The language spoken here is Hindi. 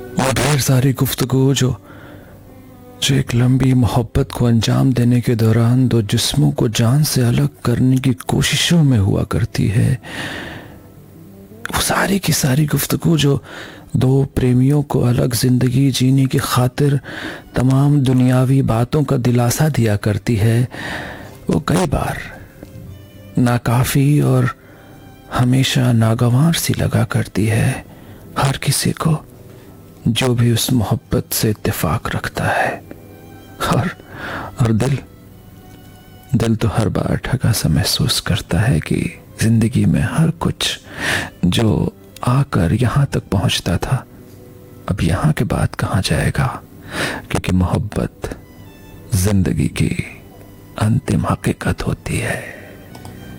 और ढेर सारी गुफ्तगू जो जो एक लंबी मोहब्बत को अंजाम देने के दौरान दो जिस्मों को जान से अलग करने की कोशिशों में हुआ करती है। वो सारी की सारी गुफ्तगू जो दो प्रेमियों को अलग जिंदगी जीने की खातिर तमाम दुनियावी बातों का दिलासा दिया करती है, वो कई बार नाकाफी और हमेशा नागवार सी लगा करती है हर किसी को जो भी उस मोहब्बत से इत्तेफाक रखता है। और दिल तो हर बार ठगा सा महसूस करता है कि जिंदगी में हर कुछ जो आकर यहाँ तक पहुँचता था अब यहाँ के बाद कहाँ जाएगा, क्योंकि मोहब्बत जिंदगी की अंतिम हकीकत होती है।